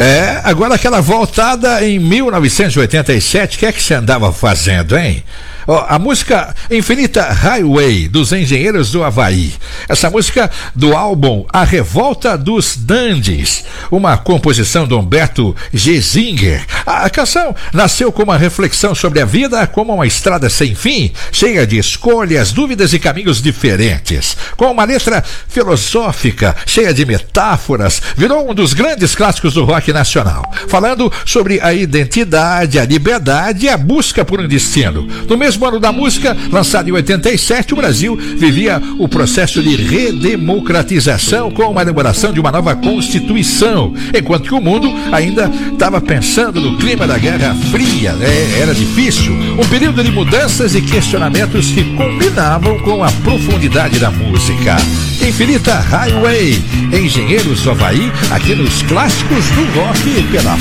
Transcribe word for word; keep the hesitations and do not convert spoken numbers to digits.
É, agora aquela voltada em mil novecentos e oitenta e sete, o que é que você andava fazendo, hein? Oh, a música Infinita Highway, dos Engenheiros do Havaí. Essa música do álbum A Revolta dos Dandies, uma composição de Humberto Gessinger. A canção nasceu como uma reflexão sobre a vida como uma estrada sem fim, cheia de escolhas, dúvidas e caminhos diferentes. Com uma letra filosófica, cheia de metáforas, virou um dos grandes clássicos do rock nacional, falando sobre a identidade, a liberdade e a busca por um destino. No mesmo ano da música, lançado em oitenta e sete, o Brasil vivia o processo de redemocratização com uma elaboração de uma nova Constituição, enquanto que o mundo ainda estava pensando no clima da Guerra Fria, né? Era difícil, um período de mudanças e questionamentos que combinavam com a profundidade da música. Infinita Highway, Engenheiros do Havaí, aqui nos clássicos do rock pela